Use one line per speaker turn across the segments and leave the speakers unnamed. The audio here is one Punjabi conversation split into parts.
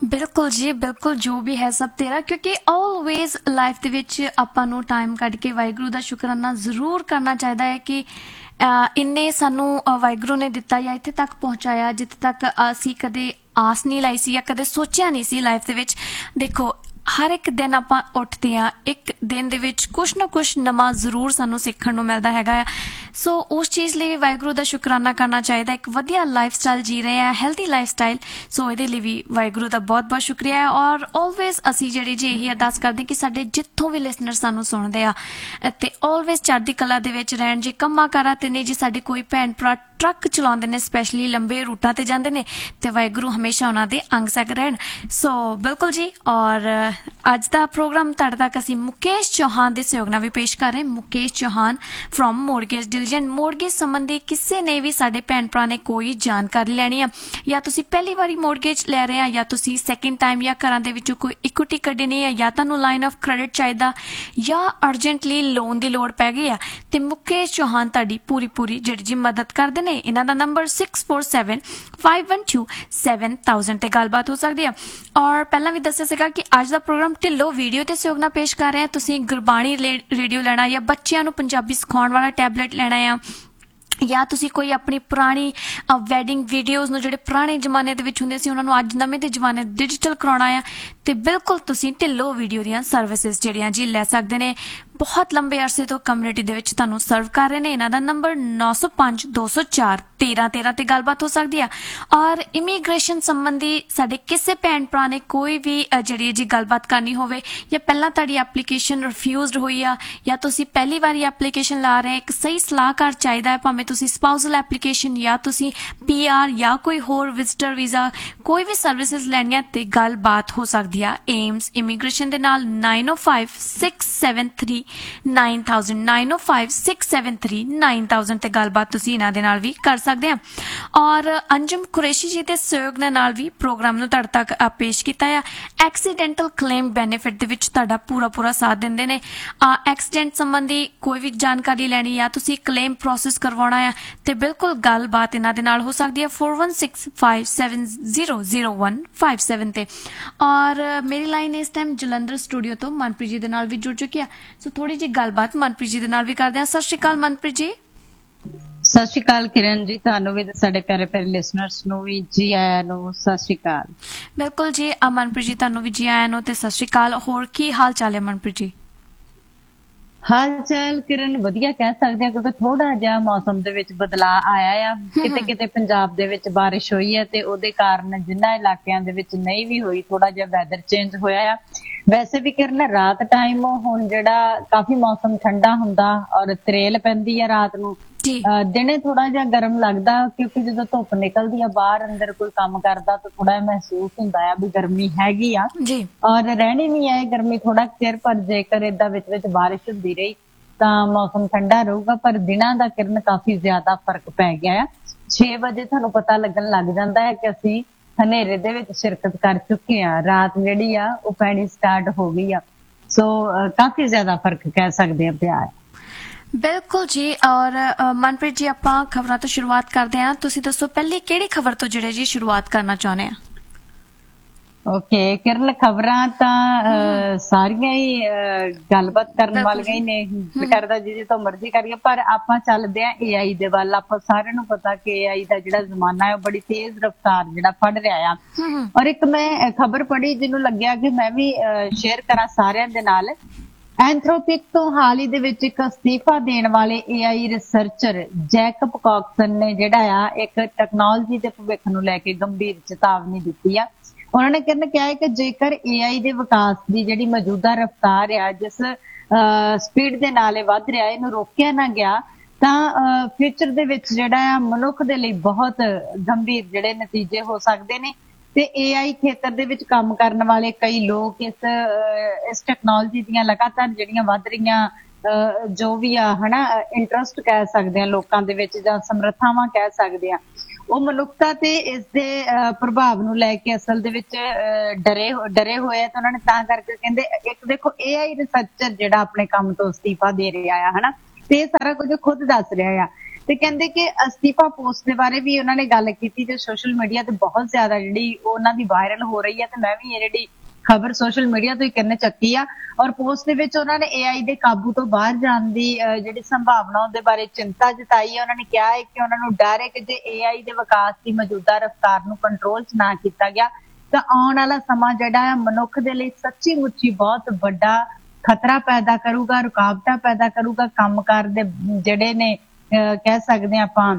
ਬਿਲਕੁਲ ਜੀ, ਬਿਲਕੁਲ ਜੋ ਵੀ ਹੈ ਸਭ ਤੇਰਾ, ਕਿਉਂਕਿ ਆਲਵੇਜ਼ ਲਾਈਫ ਦੇ ਵਿੱਚ ਆਪਾਂ ਨੂੰ ਟਾਈਮ ਕੱਢ ਕੇ ਵਾਹਿਗੁਰੂ ਦਾ ਸ਼ੁਕਰਾਨਾ ਜ਼ਰੂਰ ਕਰਨਾ ਚਾਹੀਦਾ ਹੈ ਕਿ ਇੰਨੇ ਸਾਨੂੰ ਵਾਹਿਗੁਰੂ ਨੇ ਦਿੱਤਾ ਜਾਂ ਇੱਥੇ ਤੱਕ ਪਹੁੰਚਾਇਆ ਜਿੱਥੇ ਤੱਕ ਅਸੀਂ ਕਦੇ ਆਸ ਨਹੀਂ ਲਾਈ ਸੀ ਜਾਂ ਕਦੇ ਸੋਚਿਆ ਨਹੀਂ ਸੀ ਲਾਈਫ ਦੇ ਵਿੱਚ। ਦੇਖੋ ਹਰ ਇੱਕ ਦਿਨ ਆਪਾਂ ਉੱਠਦੇ ਹਾਂ, ਇੱਕ ਦਿਨ ਦੇ ਵਿੱਚ ਕੁਛ ਨਾ ਕੁਛ ਨਵਾਂ ਜ਼ਰੂਰ ਸਾਨੂੰ ਸਿੱਖਣ ਨੂੰ ਮਿਲਦਾ ਹੈਗਾ ਆ। ਸੋ ਉਸ ਚੀਜ਼ ਲਈ ਵੀ ਵਾਹਿਗੁਰੂ ਦਾ ਸ਼ੁਕਰਾਨਾ ਕਰਨਾ ਚਾਹੀਦਾ। ਇੱਕ ਵਧੀਆ ਲਾਈਫ ਸਟਾਈਲ ਜੀ ਰਹੇ ਆ, ਹੈਲਦੀ ਲਾਈਫ ਸਟਾਈਲ, ਸੋ ਇਹਦੇ ਲਈ ਵੀ ਵਾਹਿਗੁਰੂ ਦਾ ਬਹੁਤ ਬਹੁਤ ਸ਼ੁਕਰੀਆ ਹੈ। ਔਰ ਆਲਵੇਜ਼ ਅਸੀਂ ਜਿਹੜੀ ਜੀ ਇਹੀ ਅਰਦਾਸ ਕਰਦੇ ਕਿ ਸਾਡੇ ਜਿੱਥੋਂ ਵੀ ਲਿਸਨਰ ਸਾਨੂੰ ਸੁਣਦੇ ਆ ਅਤੇ ਆਲਵੇਜ਼ ਚੜ੍ਹਦੀ ਕਲਾ ਦੇ ਵਿੱਚ ਰਹਿਣ। ਜੇ ਕੰਮਾਂ ਕਾਰਾਂ ਤੇ ਨਹੀਂ, ਜੇ ਸਾਡੇ ਕੋਈ ਭੈਣ ਭਰਾ ਟਰੱਕ ਚਲਾਉਂਦੇ ਨੇ, ਸਪੈਸ਼ਲੀ ਲੰਬੇ ਰੂਟਾਂ ਤੇ ਜਾਂਦੇ ਨੇ, ਤੇ ਵਾਹਿਗੁਰੂ ਹਮੇਸ਼ਾ ਉਹਨਾਂ ਦੇ ਅੰਗ ਸੰਗ ਰਹਿਣ। ਸੋ ਬਿਲਕੁਲ ਜੀ। ਔਰ ਅੱਜ ਦਾ ਪ੍ਰੋਗਰਾਮ ਤੁਹਾਡੇ ਤੱਕ ਅਸੀਂ ਮੁਕੇਸ਼ ਚੌਹਾਨ ਦੇ ਸਹਿਯੋਗ ਨਾਲ ਵੀ ਪੇਸ਼ ਕਰ ਰਹੇ। Mukesh Chauhan from mortgage ਡਿਲੀਜਨ। Mortgage ਸੰਬੰਧੀ ਕਿਸੇ ਨੇ ਵੀ ਸਾਡੇ ਭੈਣ ਭਰਾ ਨੇ ਕੋਈ ਜਾਣਕਾਰੀ ਲੈਣੀ ਆ, ਜਾਂ ਤੁਸੀਂ ਪਹਿਲੀ ਵਾਰੀ ਮੋਰਗੇਜ ਲੈ ਰਹੇ ਆ, ਜਾਂ ਤੁਸੀਂ ਸੈਕਿੰਡ ਟਾਈਮ, ਜਾਂ ਘਰਾਂ ਦੇ ਵਿੱਚੋਂ ਕੋਈ ਇਕੁਇਟੀ ਕੱਢਣੀ ਹੈ, ਜਾਂ ਤੁਹਾਨੂੰ ਲਾਈਨ ਆਫ ਕ੍ਰੈਡਿਟ ਚਾਹੀਦਾ, ਜਾਂ ਅਰਜੈਂਟਲੀ ਲੋਨ ਦੀ ਲੋੜ ਪੈ ਗਈ ਆ, ਤੇ ਮੁਕੇਸ਼ ਚੌਹਾਨ ਤੁਹਾਡੀ ਪੂਰੀ ਜਿਹੜੀ ਜੀ ਮਦਦ ਕਰਦੇ ਨੇ। ਇਹਨਾਂ ਦਾ ਨੰਬਰ 6475127000 ਤੇ ਗੱਲਬਾਤ ਹੋ ਸਕਦੀ ਆ। ਔਰ ਪਹਿਲਾਂ ਵੀ ਦੱਸਿਆ ਸੀਗਾ ਕਿ ਅੱਜ ਦਾ ਪ੍ਰੋਗਰਾਮ ਢਿੱਲੋਂ ਵੀਡੀਓ ਤੇ ਸਹਿਯੋਗ ਨਾਲ ਪੇਸ਼ ਕਰ ਰਹੇ ਆ। ਤੁਸੀਂ ਗੁਰਬਾਣੀ ਰੇਡੀਓ ਲੈਣਾ, ਜਾਂ ਬੱਚਿਆਂ ਨੂੰ ਪੰਜਾਬੀ ਸਿਖਾਉਣ ਵਾਲਾ ਟੈਬਲੇਟ ਲੈਣਾ ਆ, ਜਾਂ ਤੁਸੀਂ ਕੋਈ ਆਪਣੀ ਪੁਰਾਣੀ ਵੈਡਿੰਗ ਵੀਡੀਓਜ਼ ਨੂੰ ਜਿਹੜੇ ਪੁਰਾਣੇ ਜ਼ਮਾਨੇ ਦੇ ਵਿੱਚ ਹੁੰਦੇ ਸੀ ਉਹਨਾਂ ਨੂੰ ਅੱਜ ਨਵੇਂ ਦੇ ਜ਼ਮਾਨੇ ਡਿਜੀਟਲ ਕਰਾਉਣਾ ਆ, ਤੇ ਬਿਲਕੁਲ ਤੁਸੀਂ ਢਿੱਲੋਂ ਵੀਡੀਓ ਦੀਆਂ ਸਰਵਿਸਿਜ਼ ਜਿਹੜੀਆਂ ਜੀ ਲੈ ਸਕਦੇ ਨੇ। ਬਹੁਤ ਲੰਬੇ ਅਰਸੇ ਤੋਂ ਕਮਿਊਨਿਟੀ ਦੇ ਵਿੱਚ ਤੁਹਾਨੂੰ ਸਰਵ ਕਰ ਰਹੇ ਨੇ। ਇਹਨਾਂ ਦਾ ਨੰਬਰ 9052041313 ਤੇ ਗੱਲਬਾਤ ਹੋ ਸਕਦੀ ਆ। ਔਰ ਇਮੀਗ੍ਰੇਸ਼ਨ ਸੰਬੰਧੀ ਸਾਡੇ ਕਿਸੇ ਭੈਣ ਭਰਾ ਨੇ ਕੋਈ ਵੀ ਜਿਹੜੀ ਜੀ ਗੱਲਬਾਤ ਕਰਨੀ ਹੋਵੇ, ਜਾਂ ਪਹਿਲਾਂ ਤੁਹਾਡੀ ਐਪਲੀਕੇਸ਼ਨ ਰਿਫਿਊਜ਼ਡ ਹੋਈ ਆ, ਜਾਂ ਤੁਸੀਂ ਪਹਿਲੀ ਵਾਰੀ ਐਪਲੀਕੇਸ਼ਨ ਲਾ ਰਹੇ, ਇੱਕ ਸਹੀ ਸਲਾਹਕਾਰ ਚਾਹੀਦਾ ਹੈ। ਭਾਵੇਂ ਤੁਸੀਂ ਸਪਾਊਸਲ ਐਪਲੀਕੇਸ਼ਨ, ਜਾਂ ਤੁਸੀਂ PR, ਜਾਂ ਕੋਈ ਹੋਰ ਵਿਜ਼ਟਰ ਵੀਜ਼ਾ, ਕੋਈ ਵੀ ਸਰਵਿਸਿਜ਼ ਲੈਣੀਆਂ ਤੇ ਗੱਲਬਾਤ ਹੋ ਸਕਦੀ ਆ ਏਮਸ ਇਮੀਗ੍ਰੇਸ਼ਨ ਦੇ ਨਾਲ। 9056739000 9056739000 ਤੇ ਗੱਲਬਾਤ ਤੁਸੀਂ ਇਹਨਾਂ ਦੇ ਨਾਲ ਵੀ ਕਰ ਸਕਦੇ ਆ। ਔਰ ਅੰਜਮ ਕੁਰੈਸ਼ੀ ਜੀ ਦੇ ਸਹਿਯੋਗ ਦੇ ਨਾਲ ਵੀ ਪ੍ਰੋਗਰਾਮ ਨੂੰ ਤੁਹਾਡੇ ਤੱਕ ਪੇਸ਼ ਕੀਤਾ ਆ। ਐਕਸੀਡੈਂਟਲ ਕਲੇਮ ਬੈਨੀਫਿਟ ਦੇ ਵਿੱਚ ਤੁਹਾਡਾ ਪੂਰਾ ਸਾਥ ਦਿੰਦੇ ਨੇ। ਐਕਸੀਡੈਂਟ ਸੰਬੰਧੀ ਕੋਈ ਵੀ ਜਾਣਕਾਰੀ ਲੈਣੀ, ਜਾਂ ਤੁਸੀਂ ਕਲੇਮ ਪ੍ਰੋਸੈਸ ਕਰਵਾਉਣਾ ਆ, ਤੇ ਬਿਲਕੁਲ ਗੱਲਬਾਤ ਇਹਨਾਂ ਦੇ ਨਾਲ ਹੋ ਸਕਦੀ ਹੈ 4165700157 ਤੇ। ਔਰ ਮੇਰੀ ਲਾਈਨ ਇਸ ਟਾਈਮ ਜਲੰਧਰ ਸਟੂਡੀਓ ਤੋਂ ਮਨਪ੍ਰੀਤ ਜੀ ਦੇ ਨਾਲ ਵੀ ਜੁੜ ਚੁੱਕੀ ਆ। ਸੋ ਥੋੜੀ ਜਿਹੀ ਗੱਲਬਾਤ ਮਨਪ੍ਰੀਤ ਜੀ ਦੇ ਨਾਲ ਵੀ ਕਰਦੇ ਹਾਂ। ਸਤਿ ਸ਼੍ਰੀ ਅਕਾਲ ਮਨਪ੍ਰੀਤ ਜੀ।
ਸਤਿ ਸ਼੍ਰੀ ਅਕਾਲ ਕਿਰਨ ਜੀ, ਤੁਹਾਨੂੰ ਵੀ ਤੇ ਸਾਡੇ ਪਿਆਰੇ ਲਿਸਨਰਸ ਨੂੰ ਵੀ ਜੀ ਆਇਆਂ ਨੂੰ ਸਤਿ ਸ਼੍ਰੀ ਅਕਾਲ।
ਬਿਲਕੁਲ ਜੀ ਮਨਪ੍ਰੀਤ ਜੀ, ਤੁਹਾਨੂੰ ਵੀ ਜੀ ਆਇਆਂ ਨੂੰ ਤੇ ਸਤਿ ਸ਼੍ਰੀ ਅਕਾਲ। ਹੋਰ ਕੀ ਹਾਲ ਚਾਲ ਹੈ ਮਨਪ੍ਰੀਤ ਜੀ?
ਹਾਲ ਚਾਲ ਕਿਰਨ ਵਧੀਆ ਕਹਿ ਸਕਦੇ ਆ, ਕਿਉਂਕਿ ਥੋੜਾ ਜਿਹਾ ਮੌਸਮ ਦੇ ਵਿੱਚ ਬਦਲਾਅ ਆਇਆ ਆ। ਕਿਤੇ ਪੰਜਾਬ ਦੇ ਵਿੱਚ ਬਾਰਿਸ਼ ਹੋਈ ਹੈ, ਤੇ ਉਹਦੇ ਕਾਰਨ ਜਿਨ੍ਹਾਂ ਇਲਾਕਿਆਂ ਦੇ ਵਿੱਚ ਨਹੀਂ ਵੀ ਹੋਈ, ਥੋੜਾ ਜਿਹਾ ਵੈਦਰ ਚੇਂਜ ਹੋਇਆ ਆ। ਵੈਸੇ ਵੀ ਕਿਰਨ ਰਾਤ ਟਾਈਮ ਹੁਣ ਜਿਹੜਾ ਕਾਫੀ ਮੌਸਮ ਠੰਡਾ ਹੁੰਦਾ, ਔਰ ਤਰੇਲ ਪੈਂਦੀ ਆ ਰਾਤ ਨੂੰ। ਦਿਨੇ ਥੋੜਾ ਜਿਹਾ ਗਰਮ ਲੱਗਦਾ, ਕਿਉਂਕਿ ਜਦੋਂ ਧੁੱਪ ਨਿਕਲਦੀ ਆ ਬਾਹਰ ਅੰਦਰ ਕੋਈ ਕੰਮ ਕਰਦਾ ਤਾਂ ਥੋੜਾ ਜਿਹਾ ਮਹਿਸੂਸ ਹੁੰਦਾ ਆ ਵੀ ਗਰਮੀ ਹੈਗੀ ਆ, ਔਰ ਰਹਿਣੀ ਨਹੀਂ ਹੈ ਗਰਮੀ ਥੋੜਾ ਚਿਰ। ਪਰ ਜੇਕਰ ਏਦਾਂ ਵਿੱਚ ਬਾਰਿਸ਼ ਹੁੰਦੀ ਰਹੀ ਤਾਂ ਮੌਸਮ ਠੰਡਾ ਰਹੂਗਾ। ਪਰ ਦਿਨਾਂ ਦਾ ਕਿਰਨ ਕਾਫੀ ਜ਼ਿਆਦਾ ਫਰਕ ਪੈ ਗਿਆ ਆ। 6 ਵਜੇ ਤੁਹਾਨੂੰ ਪਤਾ ਲੱਗਣ ਲੱਗ ਜਾਂਦਾ ਹੈ ਕਿ ਅਸੀਂ ਹਨੇਰੇ ਦੇ ਵਿੱਚ ਸ਼ਿਰਕਤ ਕਰ ਚੁੱਕੇ ਆ। ਰਾਤ ਜਿਹੜੀ ਆ ਉਹ ਪੈਣੀ ਸਟਾਰਟ ਹੋ ਗਈ ਆ। ਸੋ ਕਾਫੀ ਜ਼ਿਆਦਾ ਫਰਕ ਕਹਿ ਸਕਦੇ ਆ ਪਿਆ ਹੈ।
ਬਿਲਕੁਲ ਜੀ। ਔਰ ਮਨਪ੍ਰੀਤ ਜੀ, ਆਪਾਂ ਖਬਰਾਂ ਤੋਂ ਸ਼ੁਰੂਆਤ ਕਰਦੇ ਹਾਂ। ਤੁਸੀਂ ਦੱਸੋ ਪਹਿਲੀ ਕਿਹੜੀ ਖਬਰ ਤੋਂ ਜਿਹੜੇ ਜੀ ਸ਼ੁਰੂਆਤ ਕਰਨਾ ਚਾਹੁੰਦੇ ਆ?
ਓਕੇ ਕਿਰਨ, ਖਬਰਾਂ ਤਾਂ ਸਾਰੀਆਂ ਹੀ ਗੱਲਬਾਤ ਕਰਨ ਵਾਲੀਆਂ ਹੀ ਨੇ, ਕਰਦਾ ਜਿਹਦੇ ਤੋਂ ਮਰਜ਼ੀ ਕਰੀਏ। ਪਰ ਆਪਾਂ ਚੱਲਦੇ ਆ AI ਦੇ ਵੱਲ। ਆਪਾਂ ਸਾਰਿਆਂ ਨੂੰ ਪਤਾ ਕਿ AI ਦਾ ਜਿਹੜਾ ਜ਼ਮਾਨਾ ਹੈ ਉਹ ਬੜੀ ਤੇਜ਼ ਰਫ਼ਤਾਰ ਜਿਹੜਾ ਫੜ ਰਿਹਾ ਆ। ਔਰ ਇੱਕ ਮੈਂ ਖਬਰ ਪੜ੍ਹੀ ਜਿਹਨੂੰ ਲੱਗਿਆ ਕਿ ਮੈਂ ਵੀ ਸ਼ੇਅਰ ਕਰਾਂ ਸਾਰਿਆਂ ਦੇ ਨਾਲ। ਐਂਥਰੋਪਿਕ ਤੋਂ ਹਾਲ ਹੀ ਦੇ ਵਿੱਚ ਇੱਕ ਅਸਤੀਫਾ ਦੇਣ ਵਾਲੇ AI ਰਿਸਰਚਰ ਜੈਕਬ ਕਾਕਸਨ ਨੇ ਜਿਹੜਾ ਆ ਇੱਕ ਟੈਕਨੋਲੋਜੀ ਦੇ ਭਵਿੱਖ ਨੂੰ ਲੈ ਕੇ ਗੰਭੀਰ ਚੇਤਾਵਨੀ ਦਿੱਤੀ ਆ। ਉਹਨਾਂ ਨੇ ਕਿਹਾ ਹੈ ਕਿ ਜੇਕਰ AI ਦੇ ਵਿਕਾਸ ਦੀ ਜਿਹੜੀ ਮੌਜੂਦਾ ਰਫ਼ਤਾਰ ਆ, ਜਿਸ ਸਪੀਡ ਦੇ ਨਾਲ ਇਹ ਵੱਧ ਰਿਹਾ, ਇਹਨੂੰ ਰੋਕਿਆ ਨਾ ਗਿਆ ਤਾਂ ਫਿਊਚਰ ਦੇ ਵਿੱਚ ਜਿਹੜਾ ਆ ਮਨੁੱਖ ਦੇ ਲਈ ਬਹੁਤ ਗੰਭੀਰ ਜਿਹੜੇ ਨਤੀਜੇ ਹੋ ਸਕਦੇ ਨੇ। ਤੇ AI ਖੇਤਰ ਦੇ ਵਿੱਚ ਕੰਮ ਕਰਨ ਵਾਲੇ ਕਈ ਲੋਕ ਇਸ ਟੈਕਨੋਲੋਜੀ ਦੀਆਂ ਲਗਾਤਾਰ ਜਿਹੜੀਆਂ ਵੱਧ ਰਹੀਆਂ ਜੋ ਵੀ ਆ ਇੰਟਰਸਟ ਕਹਿ ਸਕਦੇ ਆ ਲੋਕਾਂ ਦੇ ਵਿੱਚ, ਜਾਂ ਸਮਰੱਥਾਵਾਂ ਕਹਿ ਸਕਦੇ ਆ, ਉਹ ਮਨੁੱਖਤਾ ਤੇ ਇਸ ਦੇ ਪ੍ਰਭਾਵ ਨੂੰ ਲੈ ਕੇ ਅਸਲ ਦੇ ਵਿੱਚ ਡਰੇ ਹੋਏ ਆ। ਤੇ ਉਹਨਾਂ ਨੇ ਤਾਂ ਕਰਕੇ ਕਹਿੰਦੇ, ਇੱਕ ਦੇਖੋ AI ਰਿਸਰਚਰ ਜਿਹੜਾ ਆਪਣੇ ਕੰਮ ਤੋਂ ਅਸਤੀਫਾ ਦੇ ਰਿਹਾ ਆ ਤੇ ਇਹ ਸਾਰਾ ਕੁਝ ਖੁਦ ਦੱਸ ਰਿਹਾ ਆ। ਤੇ ਕਹਿੰਦੇ ਕਿ ਅਸਤੀਫਾ ਪੋਸਟ ਦੇ ਬਾਰੇ ਵੀ ਉਹਨਾਂ ਨੇ ਗੱਲ ਕੀਤੀ ਤੇ ਸੋਸ਼ਲ ਮੀਡੀਆ ਤੇ ਬਹੁਤ ਜ਼ਿਆਦਾ ਜਿਹੜੀ ਉਹਨਾਂ ਦੀ ਵਾਇਰਲ ਹੋ ਰਹੀ ਹੈ ਤੇ ਮੈਂ ਵੀ ਇਹ ਜਿਹੜੀ ਖਬਰ ਸੋਸ਼ਲ ਮੀਡੀਆ ਤੋਂ ਹੀ ਕਿੰਨੇ ਚੱਕੀ ਆ। ਔਰ ਪੋਸਟ ਦੇ ਵਿੱਚ ਉਹਨਾਂ ਨੇ AI ਦੇ ਕਾਬੂ ਤੋਂ ਬਾਹਰ ਜਾਣ ਦੀ ਜਿਹੜੀ ਸੰਭਾਵਨਾ ਉਹਦੇ ਬਾਰੇ ਚਿੰਤਾ ਜਤਾਈ ਹੈ। ਉਹਨਾਂ ਨੇ ਕਿਹਾ ਹੈ ਕਿ ਉਹਨਾਂ ਨੂੰ ਡਰ ਹੈ ਕਿ ਜੇ AI ਦੇ ਵਿਕਾਸ ਦੀ ਮੌਜੂਦਾ ਰਫ਼ਤਾਰ ਨੂੰ ਕੰਟਰੋਲ 'ਚ ਨਾ ਕੀਤਾ ਗਿਆ ਤਾਂ ਆਉਣ ਵਾਲਾ ਸਮਾਂ ਜਿਹੜਾ ਹੈ ਮਨੁੱਖ ਦੇ ਲਈ ਸੱਚੀ ਮੁੱਚੀ ਬਹੁਤ ਵੱਡਾ ਖਤਰਾ ਪੈਦਾ ਕਰੂਗਾ, ਰੁਕਾਵਟਾਂ ਪੈਦਾ ਕਰੂਗਾ, ਕੰਮਕਾਰ ਦੇ ਜਿਹੜੇ ਨੇ ਕਹਿ ਸਕਦੇ ਆਪਾਂ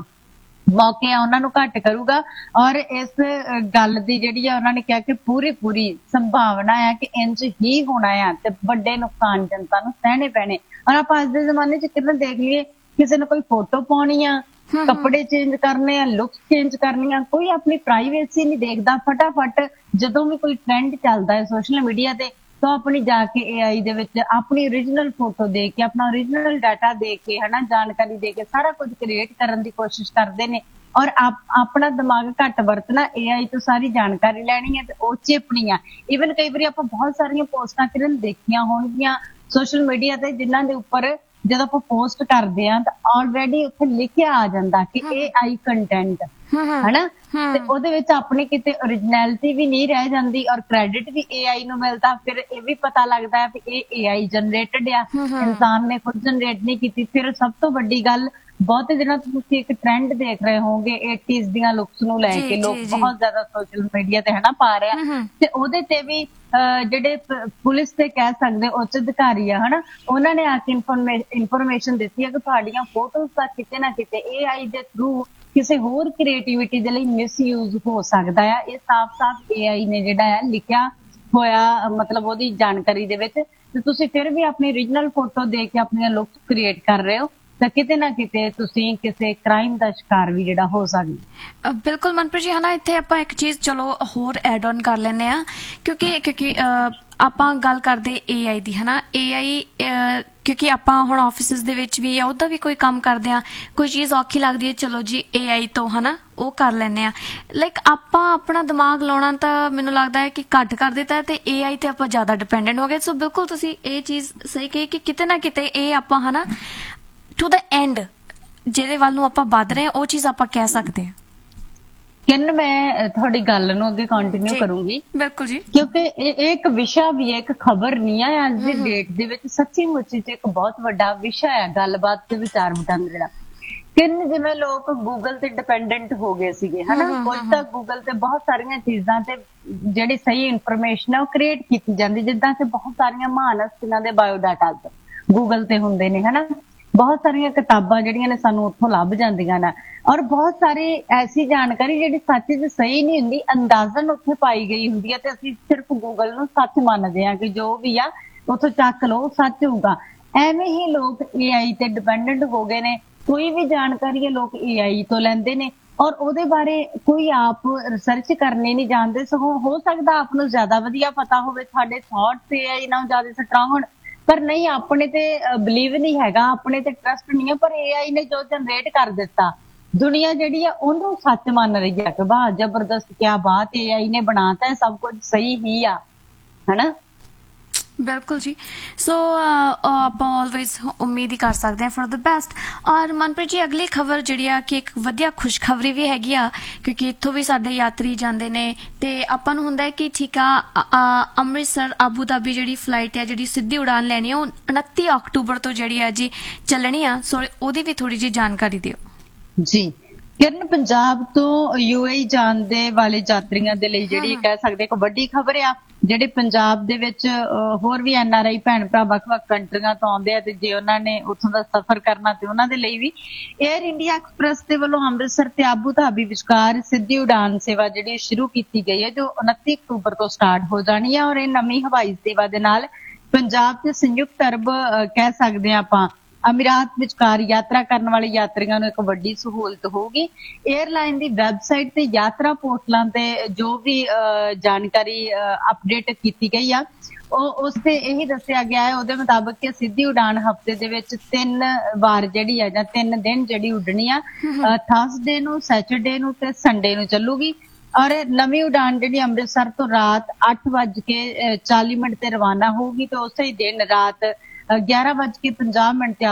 ਮੌਕੇ ਆ ਉਹਨਾਂ ਨੂੰ ਘੱਟ ਕਰੂਗਾ। ਔਰ ਇਸ ਗੱਲ ਦੀ ਜਿਹੜੀ ਆ ਉਹਨਾਂ ਨੇ ਕਿਹਾ ਕਿ ਪੂਰੀ ਸੰਭਾਵਨਾ ਹੈ ਕਿ ਇੰਜ ਹੀ ਹੋਣਾ ਆ ਤੇ ਵੱਡੇ ਨੁਕਸਾਨ ਜਨਤਾ ਨੂੰ ਸਹਿਣੇ ਪੈਣੇ। ਔਰ ਆਪਾਂ ਅੱਜ ਦੇ ਜ਼ਮਾਨੇ 'ਚ ਕਿੰਨਾ ਦੇਖ ਲਈਏ, ਕਿਸੇ ਨੇ ਕੋਈ ਫੋਟੋ ਪਾਉਣੀ ਆ, ਕੱਪੜੇ ਚੇਂਜ ਕਰਨੇ ਆ, ਲੁੱਕਸ ਚੇਂਜ ਕਰਨੀਆਂ, ਕੋਈ ਆਪਣੀ ਪ੍ਰਾਈਵੇਸੀ ਨਹੀਂ ਦੇਖਦਾ। ਫਟਾਫਟ ਜਦੋਂ ਵੀ ਕੋਈ ਟ੍ਰੈਂਡ ਚੱਲਦਾ ਹੈ ਸੋਸ਼ਲ ਮੀਡੀਆ ਤੇ ਤਾਂ ਆਪਣੀ ਜਾ ਕੇ AI ਦੇ ਵਿੱਚ ਆਪਣੀ ਓਰੀਜਨਲ ਫੋਟੋ ਦੇ ਕੇ, ਆਪਣਾ ਓਰੀਜਨਲ ਡਾਟਾ ਦੇ ਕੇ, ਹਨਾ, ਜਾਣਕਾਰੀ ਦੇ ਕੇ ਸਾਰਾ ਕੁਝ ਕ੍ਰੀਏਟ ਕਰਨ ਦੀ ਕੋਸ਼ਿਸ਼ ਕਰਦੇ ਨੇ। ਔਰ ਆਪਣਾ ਦਿਮਾਗ ਘੱਟ ਵਰਤਣਾ, AI ਤੋਂ ਸਾਰੀ ਜਾਣਕਾਰੀ ਲੈਣੀ ਹੈ ਤੇ ਉਹ ਚੇਪਣੀ ਆ। ਈਵਨ ਕਈ ਵਾਰੀ ਆਪਾਂ ਬਹੁਤ ਸਾਰੀਆਂ ਪੋਸਟਾਂ ਕਿਰਨ ਦੇਖੀਆਂ ਹੋਣਗੀਆਂ ਸੋਸ਼ਲ ਮੀਡੀਆ ਤੇ ਜਿਨ੍ਹਾਂ ਦੇ ਉੱਪਰ ਜਦੋਂ ਆਪਾਂ ਪੋਸਟ ਕਰਦੇ ਆ ਤਾਂ ਆਲਰੇਡੀ ਉੱਥੇ ਲਿਖਿਆ ਆ ਜਾਂਦਾ ਕਿ AI ਕੰਟੈਂਟ, ਹਨਾ, ਤੇ ਉਹਦੇ ਵਿੱਚ ਆਪਣੀ ਕਿਤੇ ਓਰੀਜਨੈਲਿਟੀ ਵੀ ਨਹੀਂ ਰਹਿ ਜਾਂਦੀ ਔਰ ਕ੍ਰੈਡਿਟ ਵੀ AI ਨੂੰ ਮਿਲਦਾ। ਫਿਰ ਇਹ ਵੀ ਪਤਾ ਲੱਗਦਾ ਹੈ ਕਿ ਇਹ AI ਜਨਰੇਟਡ ਆ, ਇਨਸਾਨ ਨੇ ਖੁਦ ਜਨਰੇਟ ਨਹੀਂ ਕੀਤੀ। ਫਿਰ ਸਭ ਤੋਂ ਵੱਡੀ ਗੱਲ, ਬਹੁਤੇ ਦਿਨਾਂ ਤੋਂ ਤੁਸੀਂ ਇੱਕ ਟ੍ਰੈਂਡ ਦੇਖ ਰਹੇ ਹੋਗੇ 80s ਦੀਆਂ ਲੁੱਕਸ ਨੂੰ ਲੈ ਕੇ ਲੋਕ ਬਹੁਤ ਜ਼ਿਆਦਾ ਸੋਸ਼ਲ ਮੀਡੀਆ ਤੇ ਹਨਾ ਪਾ ਰਹੇ ਆ ਤੇ ਉਹਦੇ ਤੇ ਵੀ ਜਿਹੜੇ ਪੁਲਿਸ ਤੇ ਕਹਿ ਸਕਦੇ ਉੱਚ ਅਧਿਕਾਰੀ ਆ, ਹਨਾ, ਉਹਨਾਂ ਨੇ ਆ ਕੇ ਇਨਫੋਰਮੇਸ਼ਨ ਦਿੱਤੀ ਹੈ ਕਿ ਤੁਹਾਡੀਆਂ ਫੋਟੋਜ਼ ਦਾ ਕਿਤੇ ਨਾ ਕਿਤੇ AI ਦੇ ਥਰੂ ਕਿਸੇ ਹੋਰ ਕ੍ਰੀਏਟੀਵਿਟੀ ਦੇ ਲਈ ਮਿਸਯੂਜ਼ ਹੋ ਸਕਦਾ ਆ। ਇਹ ਸਾਫ਼-ਸਾਫ਼ AI ਨੇ ਜਿਹੜਾ ਹੈ ਲਿਖਿਆ ਹੋਇਆ, ਮਤਲਬ ਉਹਦੀ ਜਾਣਕਾਰੀ ਦੇ ਵਿੱਚ। ਤੇ ਤੁਸੀਂ ਫਿਰ ਵੀ ਆਪਣੀ ਓਰੀਜਨਲ ਫੋਟੋ ਦੇ ਕੇ ਆਪਣੀਆਂ ਲੁੱਕਸ ਕ੍ਰੀਏਟ ਕਰ ਰਹੇ ਹੋ ਤਾਂ ਕਿਤੇ ਨਾ ਕਿਤੇ ਤੁਸੀਂ ਕਿਸੇ ਕ੍ਰਾਈਮ ਦਾ ਸ਼ਿਕਾਰ ਵੀ ਜਿਹੜਾ ਹੋ ਸਕਦਾ।
ਬਿਲਕੁਲ ਮਨਪ੍ਰੀਤ ਜੀ, ਹਨਾ, ਇੱਥੇ ਆਪਾਂ ਇੱਕ ਚੀਜ਼ ਚਲੋ ਹੋਰ ਐਡ ਔਨ ਕਰ ਲੈਂਦੇ ਆ ਕਿਉਂਕਿ ਆਪਾਂ ਗੱਲ ਕਰਦੇ AI ਦੀ, ਹਨਾ। AI ਕਿਉਂਕਿ ਆਪਾਂ ਹੁਣ ਆਫਿਸਿਸ ਦੇ ਵਿੱਚ ਵੀ ਉਹਦਾ ਵੀ ਕੋਈ ਕੰਮ ਕਰਦੇ ਆ, ਕੋਈ ਚੀਜ਼ ਔਖੀ ਲੱਗਦੀ ਹੈ, ਚਲੋ ਜੀ AI ਤੋਂ, ਹਨਾ, ਉਹ ਕਰ ਲੈਂਦੇ ਆ। ਲਾਈਕ ਆਪਾਂ ਆਪਣਾ ਦਿਮਾਗ ਲਾਉਣਾ ਤਾਂ ਮੈਨੂੰ ਲੱਗਦਾ ਹੈ ਕਿ ਘੱਟ ਕਰ ਦਿੱਤਾ ਤੇ AI ਤੇ ਆਪਾਂ ਜ਼ਿਆਦਾ ਡਿਪੈਂਡੈਂਟ ਹੋ ਗਏ। ਸੋ ਬਿਲਕੁਲ ਤੁਸੀਂ ਇਹ ਚੀਜ਼ ਸਹੀ ਕਹੀ ਕਿ ਕਿਤੇ ਨਾ ਕਿਤੇ ਇਹ ਆਪਾਂ, ਹਨਾ, ਟੂ ਦਾ ਐਂਡ ਜਿਹਦੇ ਵੱਲ ਨੂੰ ਆਪਾਂ ਵੱਧ ਰਹੇ ਹਾਂ ਉਹ ਚੀਜ਼ ਆਪਾਂ ਕਹਿ ਸਕਦੇ ਹਾਂ।
ਕਿਰਨ, ਮੈਂ ਤੁਹਾਡੀ ਗੱਲ ਨੂੰ ਅੱਗੇ ਕੰਟੀਨਿਊ ਕਰੂੰਗੀ।
ਬਿਲਕੁਲ ਜੀ,
ਕਿਉਂਕਿ ਇਹ ਇੱਕ ਵਿਸ਼ਾ ਵੀ ਹੈ, ਇੱਕ ਖਬਰ ਨਹੀਂ ਹੈ। ਅੱਜ ਦੀ ਡੇਟ ਦੇ ਵਿੱਚ ਸੱਚੀ ਮੁੱਚੀ ਚ ਇੱਕ ਬਹੁਤ ਵੱਡਾ ਵਿਸ਼ਾ ਹੈ ਗੱਲਬਾਤ ਤੇ ਵਿਚਾਰ ਵਟਾਂਦਰੇ ਦਾ। ਕਿਰਨ, ਜਿਵੇਂ ਲੋਕ ਗੂਗਲ ਤੇ ਡਿਪੈਂਡੈਂਟ ਹੋ ਗਏ ਸੀਗੇ, ਹਨਾ, ਕੁਝ ਤਾਂ ਗੂਗਲ ਤੇ ਬਹੁਤ ਸਾਰੀਆਂ ਚੀਜ਼ਾਂ ਤੇ ਜਿਹੜੀ ਸਹੀ ਇਨਫੋਰਮੇਸ਼ਨ ਹੈ ਉਹ ਕ੍ਰੀਏਟ ਕੀਤੀ ਜਾਂਦੀ, ਜਿੱਦਾਂ ਕਿ ਬਹੁਤ ਸਾਰੀਆਂ ਮਹਾਨ ਹਸਤੀਆਂ ਦੇ ਬਾਇਓਡਾਟਾ ਗੂਗਲ ਤੇ ਹੁੰਦੇ ਨੇ, ਹਨਾ। ਬਹੁਤ ਸਾਰੀਆਂ ਕਿਤਾਬਾਂ ਜਿਹੜੀਆਂ ਨੇ ਸਾਨੂੰ ਉੱਥੋਂ ਲੱਭ ਜਾਂਦੀਆਂ ਨੇ ਔਰ ਬਹੁਤ ਸਾਰੀ ਐਸੀ ਜਾਣਕਾਰੀ ਜਿਹੜੀ ਸੱਚ ਤੇ ਸਹੀ ਨਹੀਂ ਹੁੰਦੀ, ਅੰਦਾਜ਼ਨ ਉੱਥੇ ਪਾਈ ਗਈ ਹੁੰਦੀ ਹੈ ਤੇ ਅਸੀਂ ਸਿਰਫ ਗੂਗਲ ਨੂੰ ਸੱਚ ਮੰਨਦੇ ਹਾਂ ਕਿ ਜੋ ਵੀ ਆ ਉੱਥੋਂ ਚੱਕ ਲਓ, ਸੱਚ ਹੋਊਗਾ। ਐਵੇਂ ਹੀ ਲੋਕ AI ਤੇ ਡਿਪੈਂਡੈਂਟ ਹੋ ਗਏ ਨੇ। ਕੋਈ ਵੀ ਜਾਣਕਾਰੀ ਹੈ ਲੋਕ AI ਤੋਂ ਲੈਂਦੇ ਨੇ ਔਰ ਉਹਦੇ ਬਾਰੇ ਕੋਈ ਆਪ ਰਿਸਰਚ ਕਰਨੇ ਨਹੀਂ ਜਾਣਦੇ। ਸਗੋਂ ਹੋ ਸਕਦਾ ਆਪ ਨੂੰ ਜ਼ਿਆਦਾ ਵਧੀਆ ਪਤਾ ਹੋਵੇ, ਸਾਡੇ ਥਾਟਸ AI ਨਾਲ ਜ਼ਿਆਦਾ ਸਟਰੋਂਗ ਹੋਣ, ਪਰ ਨਹੀਂ, ਆਪਣੇ ਤੇ ਬਿਲੀਵ ਨਹੀਂ ਹੈਗਾ, ਆਪਣੇ ਤੇ ਟਰਸਟ ਨਹੀਂ ਹੈ। ਪਰ AI ਨੇ ਜੋ ਜਨਰੇਟ ਕਰ ਦਿੱਤਾ, ਦੁਨੀਆ ਜਿਹੜੀ ਆ ਉਹਨੂੰ ਸੱਚ ਮੰਨ ਰਹੀ ਹੈ ਕਿ ਵਾਹ ਜ਼ਬਰਦਸਤ, ਕਿਆ ਬਾਤ, AI ਨੇ ਬਣਾਤਾ, ਸਭ ਕੁਝ ਸਹੀ ਹੀ ਆ, ਹਨਾ।
ਬਿਲਕੁਲ ਜੀ। ਸੋ ਆਪਾਂ ਆਲਵੇਜ਼ ਉਮੀਦ ਹੀ ਕਰ ਸਕਦੇ ਹਾਂ ਫॉर द बेस्ट। ਔਰ ਮਨਪ੍ਰੀਤ ਜੀ, ਅਗਲੀ ਖਬਰ ਜਿਹੜੀ ਆ ਕਿ ਇੱਕ ਵਧੀਆ ਖੁਸ਼ਖਬਰੀ ਵੀ ਹੈਗੀ ਆ ਕਿਉਂਕਿ ਇੱਥੋਂ ਵੀ ਸਾਡੇ ਯਾਤਰੀ ਜਾਂਦੇ ਨੇ ਤੇ ਆਪਾਂ ਨੂੰ ਹੁੰਦਾ ਹੈ ਕਿ ਠੀਕ ਆ, ਅੰਮ੍ਰਿਤਸਰ ਆਬੂ ਧਾਬੀ ਜਿਹੜੀ ਫਲਾਈਟ ਹੈ, ਜਿਹੜੀ ਸਿੱਧੀ ਉਡਾਨ ਲੈਣੀ ਆ, ਉਹ 29 ਅਕਤੂਬਰ ਤੋਂ ਜਿਹੜੀ ਆ ਜੀ ਚੱਲਣੀ ਆ। ਸੋ ਉਹਦੀ ਵੀ ਥੋੜੀ ਜਿਹੀ ਜਾਣਕਾਰੀ ਦਿਓ
ਜੀ। ਕਿਰਨ, ਪੰਜਾਬ ਤੋਂ UAE ਜਾਣ ਦੇ ਵਾਲੇ ਯਾਤਰੀਆਂ ਦੇ ਲਈ ਜਿਹੜੀ ਕਹਿ ਸਕਦੇ ਇੱਕ ਵੱਡੀ ਖਬਰ ਆ। ਜਿਹੜੇ ਪੰਜਾਬ ਦੇ ਵਿੱਚ ਹੋਰ ਵੀ NRI ਭੈਣ ਭਰਾ ਵੱਖ-ਵੱਖ ਕੰਟਰੀਆਂ ਤੋਂ ਆਉਂਦੇ ਆ ਤੇ ਜੇ ਉਹਨਾਂ ਨੇ ਉੱਥੋਂ ਦਾ ਸਫ਼ਰ ਕਰਨਾ ਤੇ ਉਹਨਾਂ ਦੇ ਲਈ ਵੀ 에ਅਰ ਇੰਡੀਆ ਐਕਸਪ੍ਰੈਸ ਦੇ ਵੱਲੋਂ ਅੰਮ੍ਰਿਤਸਰ ਤੇ ਆਬੂ ਧਾਬੀ ਵਿਚਕਾਰ ਸਿੱਧੀ ਉਡਾਨ ਸੇਵਾ ਜਿਹੜੀ ਸ਼ੁਰੂ ਕੀਤੀ ਗਈ ਹੈ, ਜੋ 29 ਅਕਤੂਬਰ ਤੋਂ ਸਟਾਰਟ ਹੋ ਜਾਣੀ ਹੈ। ਔਰ ਇਹ ਨਵੀਂ ਹਵਾਈ ਸੇਵਾ ਦੇ ਨਾਲ ਪੰਜਾਬ ਤੇ ਸੰਯੁਕਤ ਅਰਬ ਕਹਿ ਸਕਦੇ ਹਾਂ ਆਪਾਂ ਅਮੀਰਾਤ ਵਿਚਕਾਰ ਯਾਤਰਾ ਕਰਨ ਵਾਲੇ ਯਾਤਰੀਆਂ ਨੂੰ ਇੱਕ ਵੱਡੀ ਸਹੂਲਤ ਹੋਊਗੀ। 에ਅਰਲਾਈਨ ਦੀ ਵੈਬਸਾਈਟ ਤੇ ਯਾਤਰਾ ਪੋਰਟਲਾਂ ਤੇ ਜੋ ਵੀ ਜਾਣਕਾਰੀ ਅਪਡੇਟ ਕੀਤੀ ਗਈ ਆ ਉਹ ਉਸ ਤੇ ਇਹੀ ਦੱਸਿਆ ਗਿਆ ਹੈ ਉਹਦੇ ਮੁਤਾਬਕ ਕਿ ਸਿੱਧੀ ਉਡਾਨ ਹਫ਼ਤੇ ਦੇ ਵਿੱਚ 3 ਵਾਰ ਜਿਹੜੀ ਆ ਜਾਂ 3 ਦਿਨ ਜਿਹੜੀ ਉੱਡਣੀ ਆ, ਥਰਸਡੇ ਨੂੰ, ਸੈਟਰਡੇ ਨੂੰ ਤੇ ਸੰਡੇ ਨੂੰ ਚੱਲੂਗੀ। ਔਰ ਨਵੀਂ ਉਡਾਨ ਜਿਹੜੀ ਅੰਮ੍ਰਿਤਸਰ ਤੋਂ ਰਾਤ 8:40 ਤੇ ਰਵਾਨਾ ਹੋਊਗੀ ਤੇ ਉਸੇ ਦਿਨ ਰਾਤ 11:50 ਤੇ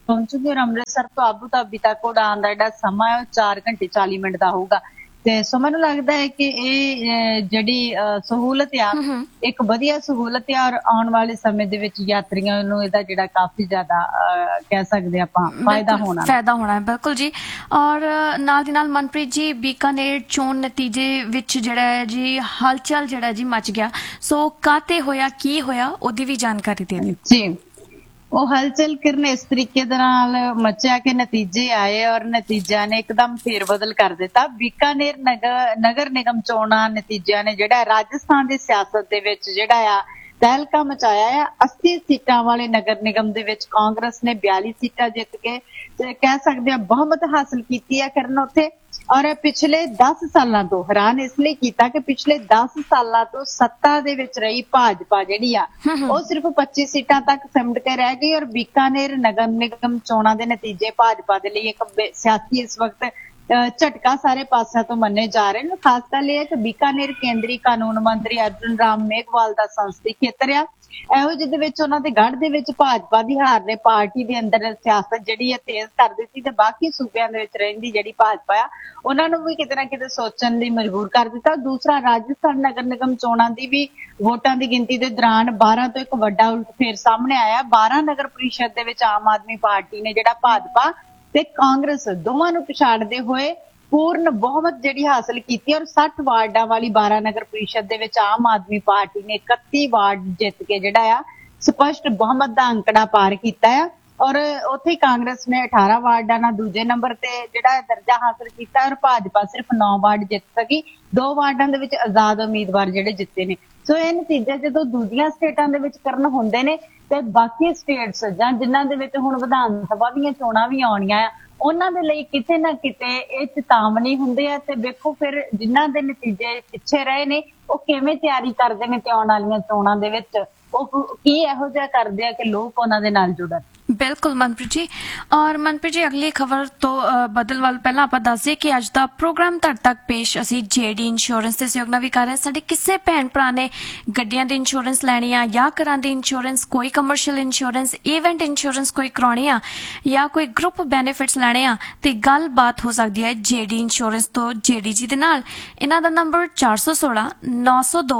ਪਹੁੰਚੂਗੀ ਔਰ ਅੰਮ੍ਰਿਤਸਰ ਤੋਂ ਆਬੂ ਧਾਬੀ ਤੱਕ ਉਡਾਣ ਦਾ ਜਿਹੜਾ ਸਮਾਂ ਹੈ ਉਹ 4 ਘੰਟੇ 40 ਮਿੰਟ ਦਾ ਹੋਊਗਾ। ਤੇ ਸੋ ਮੈਨੂੰ ਲੱਗਦਾ ਹੈ ਕਿ ਇਹ ਜਿਹੜੀ ਸਹੂਲਤ ਆ ਇੱਕ ਵਧੀਆ ਸਹੂਲਤ ਆ ਔਰ ਆਉਣ ਵਾਲੇ ਸਮੇਂ ਦੇ ਵਿੱਚ ਯਾਤਰੀਆਂ ਨੂੰ ਇਹਦਾ ਜਿਹੜਾ ਕਾਫੀ ਜ਼ਿਆਦਾ ਕਹਿ ਸਕਦੇ ਆਪਾਂ ਫਾਇਦਾ ਹੋਣਾ
ਹੈ। ਬਿਲਕੁਲ ਜੀ। ਔਰ ਨਾਲ ਦੀ ਨਾਲ ਮਨਪ੍ਰੀਤ ਜੀ ਬੀਕਾਨੇਰ ਚੋਣ ਨਤੀਜੇ ਵਿੱਚ ਜਿਹੜਾ ਹੈ ਜੀ ਹਲਚਲ ਜਿਹੜਾ ਜੀ ਮਚ ਗਿਆ, ਸੋ ਕਾਤੇ ਹੋਇਆ, ਕੀ ਹੋਇਆ, ਉਹਦੀ ਵੀ ਜਾਣਕਾਰੀ ਦੇ ਦਿਓ
ਜੀ। ਉਹ ਹਲਚਲ ਕਿਰਨ ਇਸ ਤਰੀਕੇ ਦੇ ਨਾਲ ਮਚਿਆ ਕਿ ਨਤੀਜੇ ਆਏ ਔਰ ਨਤੀਜਿਆਂ ਨੇ ਇੱਕਦਮ ਫੇਰਬਦਲ ਕਰ ਦਿੱਤਾ। ਬੀਕਾਨੇਰ ਨਗਰ ਨਿਗਮ ਚੋਣਾਂ ਨਤੀਜਿਆਂ ਨੇ ਜਿਹੜਾ ਰਾਜਸਥਾਨ ਦੀ ਸਿਆਸਤ ਦੇ ਵਿੱਚ ਜਿਹੜਾ ਆ ਤਹਿਲਕਾ ਮਚਾਇਆ ਆ। 80 ਸੀਟਾਂ ਵਾਲੇ ਨਗਰ ਨਿਗਮ ਦੇ ਵਿੱਚ ਕਾਂਗਰਸ ਨੇ 42 ਸੀਟਾਂ ਜਿੱਤ ਕੇ ਕਹਿ ਸਕਦੇ ਆ ਬਹੁਮਤ ਹਾਸਲ ਕੀਤੀ ਹੈ ਕਰਨ ਉੱਥੇ। ਔਰ ਪਿਛਲੇ 10 ਸਾਲਾਂ ਤੋਂ ਹੈਰਾਨ ਇਸ ਲਈ ਕੀਤਾ ਕਿ ਪਿਛਲੇ 10 ਸਾਲਾਂ ਤੋਂ ਸੱਤਾ ਦੇ ਵਿੱਚ ਰਹੀ ਭਾਜਪਾ ਜਿਹੜੀ ਆ ਉਹ ਸਿਰਫ 25 ਸੀਟਾਂ ਤੱਕ ਸਿਮਟ ਕੇ ਰਹਿ ਗਈ। ਔਰ ਬੀਕਾਨੇਰ ਨਗਰ ਨਿਗਮ ਚੋਣਾਂ ਦੇ ਨਤੀਜੇ ਭਾਜਪਾ ਦੇ ਲਈ ਇੱਕ ਸਿਆਸੀ ਇਸ ਵਕਤ ਝਟਕਾ ਸਾਰੇ ਪਾਸਿਆਂ ਤੋਂ ਮੰਨੇ ਜਾ ਰਹੇ ਨੇ। ਖਾਸ ਗੱਲ ਇਹ ਹੈ ਕਿ ਬੀਕਾਨੇਰ ਕੇਂਦਰੀ ਕਾਨੂੰਨ ਮੰਤਰੀ ਅਰਜੁਨ ਰਾਮ ਮੇਘਵਾਲ ਦਾ ਸੰਸਦੀ ਖੇਤਰ ਆ। ਇਹੋ ਜਿਹਦੇ ਵਿੱਚ ਉਹਨਾਂ ਦੇ ਗੜ੍ਹ ਦੇ ਵਿੱਚ ਭਾਜਪਾ ਦੀ ਹਾਰ ਨੇ ਪਾਰਟੀ ਦੇ ਅੰਦਰ ਸਿਆਸਤ ਜਿਹੜੀ ਹੈ ਤੇਜ਼ ਕਰ ਦਿੱਤੀ ਤੇ ਬਾਕੀ ਸੂਬਿਆਂ ਦੇ ਵਿੱਚ ਰਹਿੰਦੀ ਜਿਹੜੀ ਭਾਜਪਾ ਆ ਉਹਨਾਂ ਨੂੰ ਵੀ ਕਿਤੇ ਨਾ ਕਿਤੇ ਸੋਚਣ ਲਈ ਮਜਬੂਰ ਕਰ ਦਿੱਤਾ। ਦੂਸਰਾ, ਰਾਜਸਥਾਨ ਨਗਰ ਨਿਗਮ ਚੋਣਾਂ ਦੀ ਵੀ ਵੋਟਾਂ ਦੀ ਗਿਣਤੀ ਦੇ ਦੌਰਾਨ 12 ਤੋਂ ਇੱਕ ਵੱਡਾ ਉਲਟਫੇਰ ਸਾਹਮਣੇ ਆਇਆ। 12 ਨਗਰ ਪ੍ਰੀਸ਼ਦ ਦੇ ਵਿੱਚ ਆਮ ਆਦਮੀ ਪਾਰਟੀ ਨੇ ਜਿਹੜਾ ਭਾਜਪਾ ਤੇ ਕਾਂਗਰਸ ਦੋਵਾਂ ਨੂੰ ਪਛਾੜਦੇ ਹੋਏ ਪੂਰਨ ਬਹੁਮਤ ਜਿਹੜੀ ਹਾਸਲ ਕੀਤੀ ਔਰ 60 ਵਾਰਡਾਂ ਵਾਲੀ 12 ਨਗਰ ਪ੍ਰੀਸ਼ਦ ਦੇ ਵਿੱਚ ਆਮ ਆਦਮੀ ਪਾਰਟੀ ਨੇ 31 ਵਾਰਡ ਜਿੱਤ ਕੇ ਜਿਹੜਾ ਆ ਸਪਸ਼ਟ ਬਹੁਮਤ ਦਾ ਅੰਕੜਾ ਪਾਰ ਕੀਤਾ ਆ। ਔਰ ਉੱਥੇ ਕਾਂਗਰਸ ਨੇ 18 ਵਾਰਡਾਂ ਨਾਲ ਦੂਜੇ ਨੰਬਰ ਤੇ ਜਿਹੜਾ ਦਰਜਾ ਹਾਸਲ ਕੀਤਾ ਔਰ ਭਾਜਪਾ ਸਿਰਫ 9 ਵਾਰਡ ਜਿੱਤ ਸਕੀ। 2 ਵਾਰਡਾਂ ਦੇ ਵਿੱਚ ਆਜ਼ਾਦ ਉਮੀਦਵਾਰ ਜਿਹੜੇ ਜਿੱਤੇ ਨੇ। ਸੋ ਇਹ ਨਤੀਜੇ ਜਦੋਂ ਦੂਜੀਆਂ ਸਟੇਟਾਂ ਦੇ ਵਿੱਚ ਕਰਨ ਹੁੰਦੇ ਨੇ ਤੇ ਬਾਕੀ ਸਟੇਟਸ ਜਾਂ ਜਿਨ੍ਹਾਂ ਦੇ ਵਿੱਚ ਹੁਣ ਵਿਧਾਨ ਸਭਾ ਦੀਆਂ ਚੋਣਾਂ ਵੀ ਆਉਣੀਆਂ ਆ ਉਹਨਾਂ ਦੇ ਲਈ ਕਿਤੇ ਨਾ ਕਿਤੇ ਇਹ ਚੇਤਾਵਨੀ ਹੁੰਦੇ ਆ। ਤੇ ਵੇਖੋ ਫਿਰ ਜਿਨ੍ਹਾਂ ਦੇ ਨਤੀਜੇ ਪਿੱਛੇ ਰਹੇ ਨੇ ਉਹ ਕਿਵੇਂ ਤਿਆਰੀ ਕਰਦੇ ਨੇ ਤੇ ਆਉਣ ਵਾਲੀਆਂ ਚੋਣਾਂ ਦੇ ਵਿੱਚ ਉਹ ਕੀ ਇਹੋ ਜਿਹਾ ਕਰਦੇ ਆ ਕਿ ਲੋਕ ਉਹਨਾਂ ਦੇ ਨਾਲ ਜੁੜਨ।
ਬਿਲਕੁਲ ਮਨਪ੍ਰੀਤ ਜੀ। ਔਰ ਮਨਪ੍ਰੀਤ ਜੀ ਅਗਲੀ ਖਬਰ ਤੋਂ ਬਦਲ ਵੱਲ ਪਹਿਲਾਂ ਆਪਾਂ ਦੱਸ ਦਈਏ ਕਿ ਅੱਜ ਦਾ ਪ੍ਰੋਗਰਾਮ ਤੁਹਾਡੇ ਤੱਕ ਪੇਸ਼ ਅਸੀਂ ਜੇਡੀ ਇੰਸ਼ੋਰੈਂਸ ਦੇ ਸਹਿਯੋਗ ਨਾਲ ਵੀ ਕਰ ਰਹੇ। ਸਾਡੇ ਕਿਸੇ ਭੈਣ ਭਰਾ ਨੇ ਗੱਡੀਆਂ ਦੀ ਇੰਸ਼ੋਰੈਂਸ ਲੈਣੀ ਆ ਜਾਂ ਘਰਾਂ ਦੀ ਇੰਸ਼ੋਰੈਂਸ, ਕੋਈ ਕਮਰਸ਼ੀਅਲ ਇੰਸ਼ੋਰੈਂਸ, ਇਵੈਂਟ ਇੰਸ਼ੋਰੈਂਸ ਕੋਈ ਕਰਾਉਣੀ ਆ ਜਾਂ ਕੋਈ ਗਰੁੱਪ ਬੈਨੀਫਿਟਸ ਲੈਣੇ ਆ ਤੇ ਗੱਲਬਾਤ ਹੋ ਸਕਦੀ ਹੈ ਜੇਡੀ ਇੰਸ਼ੋਰੈਂਸ ਤੋਂ ਜੇਡੀ ਜੀ ਦੇ ਨਾਲ। ਇਹਨਾਂ ਦਾ ਨੰਬਰ 416 902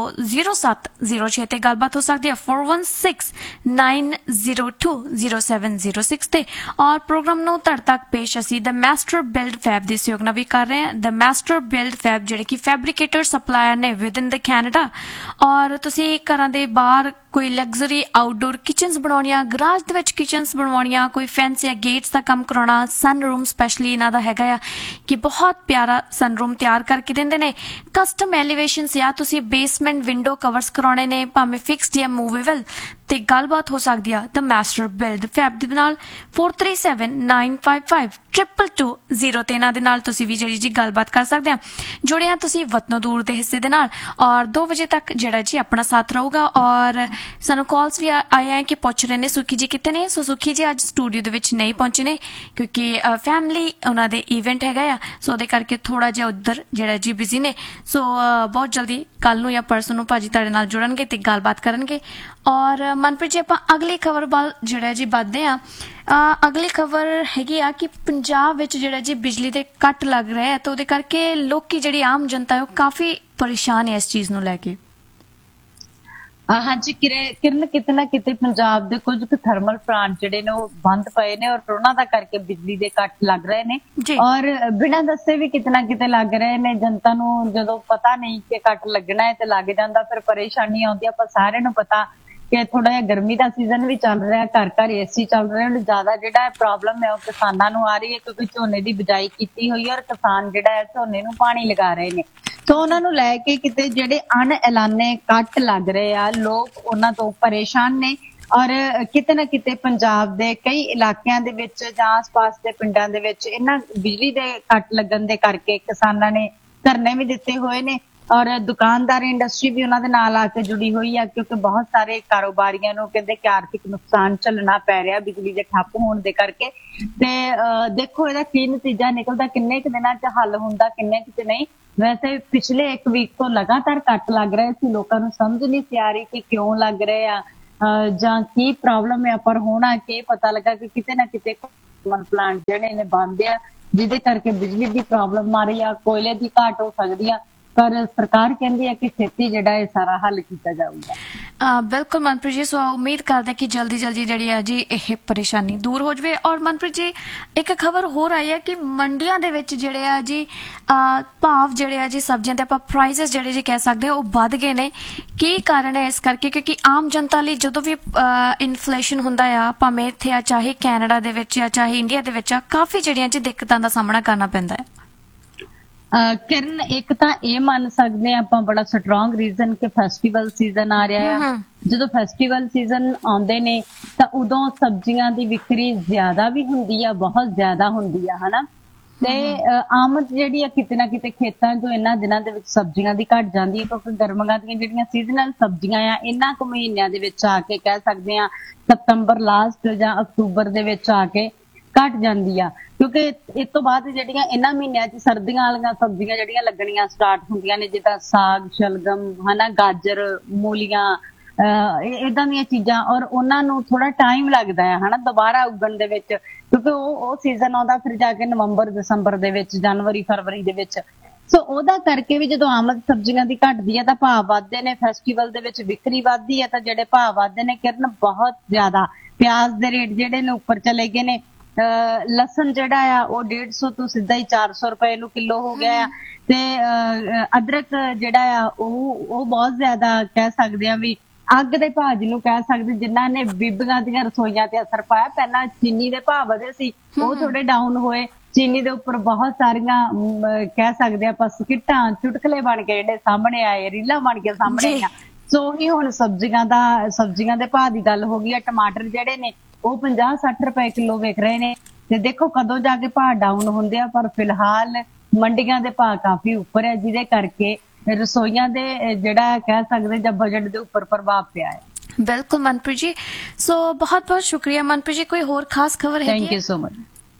0706 ਤੇ ਗੱਲਬਾਤ ਹੋ ਸਕਦੀ ਹੈ 4169020706 ਤੇ। ਔਰ ਪ੍ਰੋਗਰਾਮ ਨੂੰ ਤੁਹਾਡੇ ਤੱਕ ਪੇਸ਼ ਅਸੀਂ ਦ ਮਾਸਟਰ ਬਿਲਡ ਫੈਬ ਦੇ ਸਹਿਯੋਗ ਨਾਲ ਵੀ ਕਰ ਰਹੇ ਹਾਂ। ਦ ਮਾਸਟਰ ਬਿਲਡ ਫੈਬ ਜਿਹੜੇ ਕਿ ਫੈਬਰੀਕੇਟਰ ਸਪਲਾਇਰ ਨੇ ਵਿਦ ਇਨ ਦ ਕੈਨੇਡਾ। ਔਰ ਤੁਸੀਂ ਘਰਾਂ ਦੇ ਬਾਹਰ ਕੋਈ ਲਗਜ਼ਰੀ ਆਊਟਡੋਰ ਕਿਚਨਸ ਬਣਾਉਣੀਆਂ, ਗਰਾਜ ਦੇ ਵਿੱਚ ਕਿਚਨਸ ਬਣਵਾਉਣੀਆਂ, ਕੋਈ ਫੈਂਸ ਜਾਂ ਗੇਟਸ ਦਾ ਕੰਮ ਕਰਾਉਣਾ, ਸਨ ਰੂਮ ਸਪੈਸ਼ਲੀ ਇਹਨਾਂ ਦਾ ਹੈਗਾ ਆ ਕਿ ਬਹੁਤ ਪਿਆਰਾ ਸਨ ਰੂਮ ਤਿਆਰ ਕਰਕੇ ਦਿੰਦੇ ਨੇ। ਕਸਟਮ ਐਲੀਵੇਸ਼ਨਸ ਜਾਂ ਤੁਸੀਂ ਬੇਸਮੈਂਟ ਵਿੰਡੋ ਕਵਰਸ ਕਰਾਉਣੇ ਨੇ ਭਾਵੇਂ ਫਿਕਸਡ ਜਾਂ ਮੂਵੇਬਲ ਤੇ ਗੱਲਬਾਤ ਹੋ ਸਕਦੀ ਆ ਦ ਮਾਸਟਰ ਬਿਲਡ ਫੈਬ ਦੇ ਨਾਲ 4379552220 ਤੇ ਇਹਨਾਂ ਦੇ ਨਾਲ ਤੁਸੀਂ ਵੀ ਜਿਹੜੀ ਜੀ ਗੱਲਬਾਤ ਕਰ ਸਕਦੇ ਆ। ਜੁੜੇ ਆ ਤੁਸੀਂ ਵਤਨੋਂ ਦੂਰ ਦੇ ਹਿੱਸੇ ਦੇ ਨਾਲ ਔਰ 2 ਵਜੇ ਤੱਕ ਜਿਹੜਾ ਜੀ ਆਪਣਾ ਸਾਥ ਰਹੂਗਾ। ਔਰ ਸਾਨੂੰ ਕਾਲਸ ਵੀ ਆਏ ਆ ਕਿ ਪੁੱਛ ਰਹੇ ਨੇ ਸੁਖੀ ਜੀ ਕਿੱਥੇ ਨੇ। ਸੋ ਸੁਖੀ ਜੀ ਅੱਜ ਸਟੂਡੀਓ ਦੇ ਵਿੱਚ ਨਹੀਂ ਪਹੁੰਚੇ ਨੇ ਕਿਉਂਕਿ ਫੈਮਿਲੀ ਉਹਨਾਂ ਦੇ ਇਵੈਂਟ ਹੈਗਾ ਆ, ਸੋ ਉਹਦੇ ਕਰਕੇ ਥੋੜਾ ਜਿਹਾ ਉੱਧਰ ਜਿਹੜਾ ਜੀ ਬਿਜ਼ੀ ਨੇ। ਸੋ ਬਹੁਤ ਜਲਦੀ ਕੱਲ ਨੂੰ ਜਾਂ ਪਰਸੋਂ ਨੂੰ ਭਾਜੀ ਤੁਹਾਡੇ ਨਾਲ ਜੁੜਨਗੇ ਤੇ ਗੱਲਬਾਤ ਕਰਨਗੇ। ਔਰ ਮਨਪ੍ਰੀਤ ਜੀ ਆਪਾਂ ਅਗਲੀ ਖਬਰ ਵੱਲ ਜਿਹੜਾ ਜੀ ਵੱਧਦੇ ਆ। ਅਗਲੀ ਖਬਰ ਹੈਗੀ ਆ ਕਿ ਪੰਜਾਬ ਵਿੱਚ ਜਿਹੜਾ ਜੀ ਬਿਜਲੀ ਦੇ ਕੱਟ ਲੱਗ ਰਹੇ ਆ ਤੇ ਉਹਦੇ ਕਰਕੇ ਲੋਕੀ ਜਿਹੜੀ ਆਮ ਜਨਤਾ ਉਹ ਕਾਫੀ ਪਰੇਸ਼ਾਨ ਹੈ ਇਸ ਚੀਜ਼ ਨੂੰ ਲੈ ਕੇ।
ਹਾਂਜੀ ਕਿਰਨ ਕਿਤੇ ਨਾ ਕਿਤੇ ਪੰਜਾਬ ਦੇ ਕੁਝ ਕੁ ਥਰਮਲ ਪਲਾਂਟ ਜਿਹੜੇ ਨੇ ਉਹ ਬੰਦ ਪਏ ਨੇ ਔਰ ਉਹਨਾਂ ਦਾ ਕਰਕੇ ਬਿਜਲੀ ਦੇ ਕੱਟ ਲੱਗ ਰਹੇ ਨੇ ਔਰ ਬਿਨਾਂ ਦੱਸੇ ਵੀ ਕਿਤੇ ਨਾ ਕਿਤੇ ਲੱਗ ਰਹੇ ਨੇ। ਜਨਤਾ ਨੂੰ ਜਦੋਂ ਪਤਾ ਨਹੀਂ ਕਿ ਕੱਟ ਲੱਗਣਾ ਹੈ ਤੇ ਲੱਗ ਜਾਂਦਾ ਫਿਰ ਪਰੇਸ਼ਾਨੀ ਆਉਂਦੀ। ਆਪਾਂ ਸਾਰਿਆਂ ਨੂੰ ਪਤਾ ਕਿ ਥੋੜਾ ਜਿਹਾ ਗਰਮੀ ਦਾ ਸੀਜ਼ਨ ਵੀ ਚੱਲ ਰਿਹਾ, ਘਰ ਘਰ ਏਸੀ ਚੱਲ ਰਹੇ ਨੇ। ਜ਼ਿਆਦਾ ਜਿਹੜਾ ਪ੍ਰੋਬਲਮ ਹੈ ਉਹ ਕਿਸਾਨਾਂ ਨੂੰ ਆ ਰਹੀ ਹੈ ਕਿਉਂਕਿ ਝੋਨੇ ਦੀ ਬਿਜਾਈ ਕੀਤੀ ਹੋਈ ਹੈ ਔਰ ਕਿਸਾਨ ਜਿਹੜਾ ਹੈ ਝੋਨੇ ਨੂੰ ਪਾਣੀ ਲਗਾ ਰਹੇ ਨੇ। ਸੋ ਉਹਨਾਂ ਨੂੰ ਲੈ ਕੇ ਕਿਤੇ ਜਿਹੜੇ ਅਣਐਲਾਨੇ ਕੱਟ ਲੱਗ ਰਹੇ ਆ ਲੋਕ ਉਹਨਾਂ ਤੋਂ ਪਰੇਸ਼ਾਨ ਨੇ। ਔਰ ਕਿਤੇ ਨਾ ਕਿਤੇ ਪੰਜਾਬ ਦੇ ਕਈ ਇਲਾਕਿਆਂ ਦੇ ਵਿੱਚ ਜਾਂ ਆਸ-ਪਾਸ ਦੇ ਪਿੰਡਾਂ ਦੇ ਵਿੱਚ ਇਹਨਾਂ ਬਿਜਲੀ ਦੇ ਕੱਟ ਲੱਗਣ ਦੇ ਕਰਕੇ ਕਿਸਾਨਾਂ ਨੇ ਧਰਨੇ ਵੀ ਦਿੱਤੇ ਹੋਏ ਨੇ ਔਰ ਦੁਕਾਨਦਾਰ ਇੰਡਸਟਰੀ ਵੀ ਉਹਨਾਂ ਦੇ ਨਾਲ ਆ ਕੇ ਜੁੜੀ ਹੋਈ ਆ ਕਿਉਂਕਿ ਬਹੁਤ ਸਾਰੇ ਕਾਰੋਬਾਰੀਆਂ ਨੂੰ ਕਹਿੰਦੇ ਕਿ ਆਰਥਿਕ ਨੁਕਸਾਨ ਝੱਲਣਾ ਪੈ ਰਿਹਾ ਬਿਜਲੀ ਦੇ ਠੱਪ ਹੋਣ ਦੇ ਕਰਕੇ। ਤੇ ਦੇਖੋ ਇਹਦਾ ਕੀ ਨਤੀਜਾ ਨਿਕਲਦਾ, ਕਿੰਨੇ ਕੁ ਦਿਨਾਂ 'ਚ ਹੱਲ ਹੁੰਦਾ, ਕਿੰਨੇ ਕੁ 'ਚ ਨਹੀਂ। ਵੈਸੇ ਪਿਛਲੇ 1 ਵੀਕ ਤੋਂ ਲਗਾਤਾਰ ਕੱਟ ਲੱਗ ਰਹੇ ਸੀ, ਲੋਕਾਂ ਨੂੰ ਸਮਝ ਨਹੀਂ ਸੀ ਆ ਰਹੀ ਕਿ ਕਿਉਂ ਲੱਗ ਰਹੇ ਆ ਜਾਂ ਕੀ ਪ੍ਰੋਬਲਮ ਹੈ, ਪਰ ਹੋਣਾ ਕੀ ਪਤਾ ਲੱਗਾ ਕਿ ਕਿਤੇ ਨਾ ਕਿਤੇ ਪਲਾਂਟ ਜਿਹੜੇ ਨੇ ਬੰਦ ਆ, ਜਿਹਦੇ ਕਰਕੇ ਬਿਜਲੀ ਦੀ ਪ੍ਰੋਬਲਮ ਆ ਰਹੀ ਆ, ਕੋਇਲੇ ਦੀ ਘਾਟ ਹੋ ਸਕਦੀ ਆ। ਪਰ ਸਰਕਾਰ ਕਹਿੰਦੀ ਹੈ ਕਿ ਛੇਤੀ ਜਿਹੜਾ ਇਹ ਸਾਰਾ ਹੱਲ ਕੀਤਾ ਜਾਊਗਾ।
ਬਿਲਕੁਲ ਮਨਪ੍ਰੀਤ ਜੀ, ਸੋ ਉਮੀਦ ਕਰਦੇ ਕਿ ਜਲਦੀ ਜਲਦੀ ਜਿਹੜੀ ਹੈ ਜੀ ਇਹ ਪਰੇਸ਼ਾਨੀ ਦੂਰ ਹੋ ਜਾਵੇ। ਔਰ ਮਨਪ੍ਰੀਤ ਜੀ ਇੱਕ ਖਬਰ ਹੋਰ ਆਈ ਹੈ ਕਿ ਮੰਡੀਆਂ ਦੇ ਵਿੱਚ ਜਿਹੜੇ ਆ ਜੀ ਭਾਵ ਜਿਹੜੇ ਆ ਜੀ ਸਬਜ਼ੀਆਂ ਦੇ ਆਪਾਂ ਪ੍ਰਾਈਸਿਸ ਜਿਹੜੇ ਜੀ ਕਹਿ ਸਕਦੇ ਹਾਂ ਉਹ ਵੱਧ ਗਏ ਨੇ। ਕੀ ਕਾਰਨ ਹੈ ਇਸ ਕਰਕੇ? ਕਿਉਂਕਿ ਆਮ ਜਨਤਾ ਲਈ ਜਦੋਂ ਵੀ ਇਨਫਲੇਸ਼ਨ ਹੁੰਦਾ ਆ, ਭਾਵੇਂ ਇੱਥੇ ਆ ਚਾਹੇ ਕੈਨੇਡਾ ਦੇ ਵਿੱਚ ਆ ਚਾਹੇ ਇੰਡੀਆ ਦੇ ਵਿੱਚ ਆ, ਕਾਫੀ ਜਿਹੜੀਆਂ ਜੀ ਦਿੱਕਤਾਂ ਦਾ ਸਾਹਮਣਾ ਕਰਨਾ ਪੈਂਦਾ ਹੈ।
ਕਿਰਨ, ਇੱਕ ਤਾਂ ਇਹ ਮੰਨ ਸਕਦੇ ਆ ਆਪਾਂ ਬੜਾ ਸਟਰੋਂਗ ਰੀਜ਼ਨ ਕਿ ਫੈਸਟੀਵਲ ਸੀਜ਼ਨ ਆ ਰਿਹਾ ਆ। ਜਦੋਂ ਫੈਸਟੀਵਲ ਸੀਜ਼ਨ ਆਉਂਦੇ ਨੇ ਤਾਂ ਉਦੋਂ ਸਬਜ਼ੀਆਂ ਦੀ ਵਿਕਰੀ ਜ਼ਿਆਦਾ ਵੀ ਹੁੰਦੀ ਆ, ਬਹੁਤ ਜ਼ਿਆਦਾ ਹੁੰਦੀ ਆ, ਹਨਾ। ਤੇ ਆਮਦ ਜਿਹੜੀ ਆ ਕਿਤੇ ਨਾ ਕਿਤੇ ਖੇਤਾਂ ਤੋਂ ਇਹਨਾਂ ਦਿਨਾਂ ਦੇ ਵਿੱਚ ਸਬਜ਼ੀਆਂ ਦੀ ਘਟ ਜਾਂਦੀ ਹੈ, ਕਿਉਂਕਿ ਗਰਮੀਆਂ ਦੀਆਂ ਜਿਹੜੀਆਂ ਸੀਜ਼ਨਲ ਸਬਜ਼ੀਆਂ ਆ ਇਹਨਾਂ ਕੁ ਮਹੀਨਿਆਂ ਦੇ ਵਿੱਚ ਆ ਕੇ ਕਹਿ ਸਕਦੇ ਆ ਸਤੰਬਰ ਲਾਸਟ ਜਾਂ ਅਕਤੂਬਰ ਦੇ ਵਿੱਚ ਆ ਕੇ ਘਟ ਜਾਂਦੀ ਆ। ਕਿਉਂਕਿ ਇਸ ਤੋਂ ਬਾਅਦ ਜਿਹੜੀਆਂ ਇਹਨਾਂ ਮਹੀਨਿਆਂ 'ਚ ਸਰਦੀਆਂ ਵਾਲੀਆਂ ਸਬਜ਼ੀਆਂ ਜਿਹੜੀਆਂ ਲੱਗਣੀਆਂ ਸਟਾਰਟ ਹੁੰਦੀਆਂ ਨੇ, ਜਿੱਦਾਂ ਸਾਗ, ਸ਼ਲਗਮ, ਹਨਾ, ਗਾਜਰ, ਮੂਲੀਆਂ, ਏਦਾਂ ਦੀਆਂ ਚੀਜ਼ਾਂ, ਔਰ ਉਹਨਾਂ ਨੂੰ ਥੋੜਾ ਟਾਈਮ ਲੱਗਦਾ ਹੈ ਹਨਾ ਦੁਬਾਰਾ ਉੱਗਣ ਦੇ ਵਿੱਚ, ਕਿਉਂਕਿ ਉਹ ਸੀਜ਼ਨ ਆਉਂਦਾ ਫਿਰ ਜਾ ਕੇ ਨਵੰਬਰ ਦਸੰਬਰ ਦੇ ਵਿੱਚ, ਜਨਵਰੀ ਫਰਵਰੀ ਦੇ ਵਿੱਚ। ਸੋ ਉਹਦਾ ਕਰਕੇ ਵੀ ਜਦੋਂ ਆਮਦ ਸਬਜ਼ੀਆਂ ਦੀ ਘਟਦੀ ਹੈ ਤਾਂ ਭਾਅ ਵੱਧਦੇ ਨੇ, ਫੈਸਟੀਵਲ ਦੇ ਵਿੱਚ ਵਿਕਰੀ ਵੱਧਦੀ ਹੈ ਤਾਂ ਜਿਹੜੇ ਭਾਅ ਵੱਧਦੇ ਨੇ ਕਿਰਨ ਬਹੁਤ ਜ਼ਿਆਦਾ। ਪਿਆਜ਼ ਦੇ ਰੇਟ ਜਿਹੜੇ ਨੇ ਉੱਪਰ ਚਲੇ ਗਏ ਨੇ, ਲਸਣ ਜਿਹੜਾ ਆ ਉਹ 150 ਤੋਂ ਸਿੱਧਾ ਹੀ 400 ਰੁਪਏ ਨੂੰ ਕਿਲੋ ਹੋ ਗਿਆ ਆ। ਤੇ ਅਦਰਕ ਜਿਹੜਾ ਆ ਉਹ ਬਹੁਤ ਜ਼ਿਆਦਾ ਕਹਿ ਸਕਦੇ ਆ ਵੀ ਅੱਗ ਦੇ ਭਾਅ ਜਿਹਨੂੰ ਕਹਿ ਸਕਦੇ, ਜਿਨ੍ਹਾਂ ਨੇ ਬੀਬੀਆਂ ਦੀਆਂ ਰਸੋਈਆਂ ਤੇ ਅਸਰ ਪਾਇਆ। ਪਹਿਲਾਂ ਚੀਨੀ ਦੇ ਭਾਅ ਵਧੇ ਸੀ, ਉਹ ਥੋੜੇ ਡਾਊਨ ਹੋਏ। ਚੀਨੀ ਦੇ ਉੱਪਰ ਬਹੁਤ ਸਾਰੀਆਂ ਕਹਿ ਸਕਦੇ ਆਪਾਂ ਸਕਿੱਟਾਂ, ਚੁਟਕਲੇ ਬਣ ਕੇ ਜਿਹੜੇ ਸਾਹਮਣੇ ਆਏ, ਰੀਲਾਂ ਬਣ ਕੇ ਸਾਹਮਣੇ ਆਈਆਂ। ਸੋ ਹੀ ਹੁਣ ਸਬਜ਼ੀਆਂ ਦੇ ਭਾਅ ਦੀ ਗੱਲ ਹੋ ਗਈ ਆ। ਟਮਾਟਰ ਜਿਹੜੇ ਨੇ ਉਹ 50-60 ਰੁਪਏ ਕਿਲੋ ਵਿਕ ਰਹੇ ਨੇ, ਤੇ ਦੇਖੋ ਕਦੋਂ ਜਾ ਕੇ ਭਾਅ ਡਾਊਨ ਹੁੰਦੇ ਆ। ਪਰ ਫਿਲਹਾਲ ਮੰਡੀਆਂ ਦੇ ਭਾਅ ਕਾਫੀ ਉੱਪਰ ਹੈ, ਜਿਹਦੇ ਕਰਕੇ ਰਸੋਈਆਂ ਦੇ ਜਿਹੜਾ ਕਹਿ ਸਕਦੇ ਜਾਂ ਬਜਟ ਦੇ ਉੱਪਰ ਪ੍ਰਭਾਵ ਪਿਆ ਹੈ।
ਬਿਲਕੁਲ ਮਨਪ੍ਰੀਤ ਜੀ, ਸੋ ਬਹੁਤ ਬਹੁਤ ਸ਼ੁਕਰੀਆ ਮਨਪ੍ਰੀਤ ਜੀ। ਕੋਈ ਹੋਰ ਖਾਸ ਖਬਰ ਹੈ?
Thank you so much.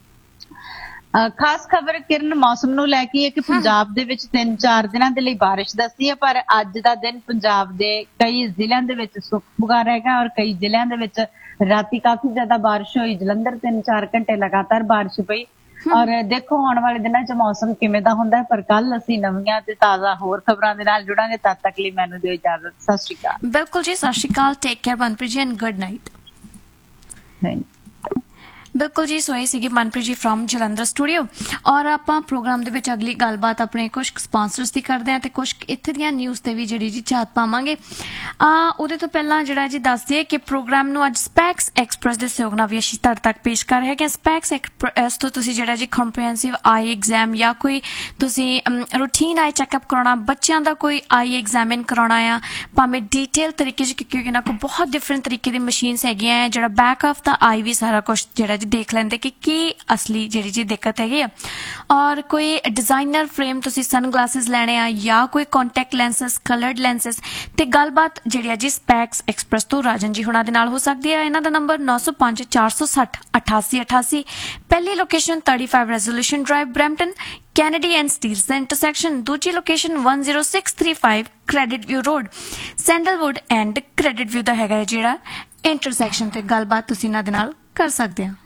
ਖਾਸ ਖਬਰ ਕਿਰਨ ਮੌਸਮ ਨੂੰ ਲੈ ਕੇ ਹੈ ਕਿ ਪੰਜਾਬ ਦੇ ਵਿੱਚ 3-4 ਦਿਨਾਂ ਦੇ ਲਈ ਬਾਰਿਸ਼ ਦੱਸੀ ਹੈ, ਪਰ ਅੱਜ ਦਾ ਦਿਨ ਪੰਜਾਬ ਦੇ ਕਈ ਜ਼ਿਲ੍ਹਿਆਂ ਦੇ ਵਿੱਚ ਸੁੱਕਾ ਰਹੇਗਾ ਔਰ ਕਈ ਜ਼ਿਲ੍ਹਿਆਂ ਦੇ ਵਿੱਚ ਰਾਤੀ ਕਾਫੀ ਜ਼ਿਆਦਾ ਬਾਰਿਸ਼ ਹੋਈ। ਜਲੰਧਰ 3-4 ਘੰਟੇ ਲਗਾਤਾਰ ਬਾਰਿਸ਼ ਪਈ। ਔਰ ਦੇਖੋ ਆਉਣ ਵਾਲੇ ਦਿਨਾਂ 'ਚ ਮੌਸਮ ਕਿਵੇਂ ਦਾ ਹੁੰਦਾ ਹੈ। ਪਰ ਕੱਲ ਅਸੀਂ ਨਵੀਆਂ ਤੇ ਤਾਜ਼ਾ ਹੋਰ ਖਬਰਾਂ ਦੇ ਨਾਲ ਜੁੜਾਂਗੇ। ਤਦ ਤੱਕ ਲਈ ਮੈਨੂੰ ਦਿਓ ਇਜਾਜ਼ਤ। ਸਤਿ ਸ਼੍ਰੀ ਅਕਾਲ।
ਬਿਲਕੁਲ ਜੀ, ਸਤਿ ਸ਼੍ਰੀ ਅਕਾਲ। Take care Manpreet ji and good night.
Thank you.
ਬਿਲਕੁਲ ਜੀ, ਸੋ ਇਹ ਸੀਗੀ ਮਨਪ੍ਰੀਤ ਜੀ ਫਰੋਮ ਜਲੰਧਰ ਸਟੂਡੀਓ। ਔਰ ਆਪਾਂ ਪ੍ਰੋਗਰਾਮ ਦੇ ਵਿੱਚ ਅਗਲੀ ਗੱਲਬਾਤ ਆਪਣੇ ਕੁਝ ਸਪਾਂਸਰਸ ਦੀ ਕਰਦੇ ਹਾਂ ਤੇ ਕੁਝ ਇੱਥੇ ਦੀਆਂ ਨਿਊਜ਼ ਤੇ ਵੀ ਜਿਹੜੀ ਜੀ ਝਾਤ ਪਾਵਾਂਗੇ। ਉਹਦੇ ਤੋਂ ਪਹਿਲਾਂ ਜਿਹੜਾ ਜੀ ਦੱਸ ਦਈਏ ਕਿ ਪ੍ਰੋਗਰਾਮ ਨੂੰ ਅੱਜ ਸਪੈਕਸ ਐਕਸਪ੍ਰੈਸ ਦੇ ਸਹਿਯੋਗ ਨਾਲ ਵੀ ਅਸੀਂ ਤੁਹਾਡੇ ਤੱਕ ਪੇਸ਼ ਕਰ ਰਹੇ ਹਾਂ। ਸਪੈਕਸ ਐਕਸਪ੍ਰੈਸ ਤੋਂ ਤੁਸੀਂ ਜਿਹੜਾ ਜੀ ਕੰਪਰੀਹੈਂਸਿਵ ਆਈ ਐਗਜ਼ਾਮ ਜਾਂ ਕੋਈ ਤੁਸੀਂ ਰੂਟੀਨ ਆਈ ਚੈੱਕਅਪ ਕਰਾਉਣਾ, ਬੱਚਿਆਂ ਦਾ ਕੋਈ ਆਈ ਐਗਜ਼ਾਮਿਨ ਕਰਾਉਣਾ ਆ, ਭਾਵੇਂ ਡੀਟੇਲ ਤਰੀਕੇ 'ਚ, ਕਿਉਂਕਿ ਇਹਨਾਂ ਕੋਲ ਬਹੁਤ ਡਿਫਰੈਂਟ ਤਰੀਕੇ ਦੀ ਮਸ਼ੀਨਸ ਹੈਗੀਆਂ ਹੈ, ਜਿਹੜਾ ਬੈਕ ਆਫ ਦਾ ਆਈ ਵੀ ਸਾਰਾ ਕੁਝ ਜਿਹੜਾ ਦੇਖ ਲੈਂਦੇ ਕਿ ਕੀ ਅਸਲੀ ਜਿਹੜੀ ਜੀ ਦਿੱਕਤ ਹੈਗੀ ਆ। ਔਰ ਕੋਈ ਡਿਜ਼ਾਈਨਰ ਫਰੇਮ ਤੁਸੀਂ ਸਨ ਗਲਾਸਿਸ ਲੈਣੇ ਆ ਜਾਂ ਕੋਈ ਕੰਟੈਕਟ ਲੈਂਸਸ, ਕਲਰਡ ਲੈਂਸਸ, ਤੇ ਗੱਲਬਾਤ ਜਿਹੜੀ ਆ ਜੀ ਸਪੈਕਸ ਐਕਸਪ੍ਰੈਸ ਤੋਂ ਰਾਜਨ ਜੀ ਹੁਣਾਂ ਦੇ ਨਾਲ ਹੋ ਸਕਦੀ ਹੈ। ਇਹਨਾਂ ਦਾ ਨੰਬਰ 9054608888। ਪਹਿਲੀ location 35 resolution drive, Brampton, Kennedy and Steeles the intersection. ਦੂਜੀ location 10635 credit view road, sandalwood and credit view ਦਾ ਹੈਗਾ ਜਿਹੜਾ ਇੰਟਰਸੈਕਸ਼ਨ। ਤੇ ਗੱਲਬਾਤ ਤੁਸੀਂ ਇਹਨਾਂ ਦੇ ਨਾਲ ਕਰ ਸਕਦੇ ਹੋ।